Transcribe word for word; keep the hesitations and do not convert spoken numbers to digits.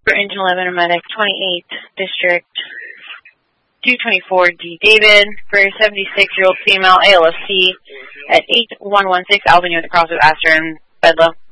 Engine eleven, medic twenty-eighth District, two twenty-four D. David, for a seventy-six-year-old female A L F C at eight one one six Avenue at the cross of Astor and Bedlow.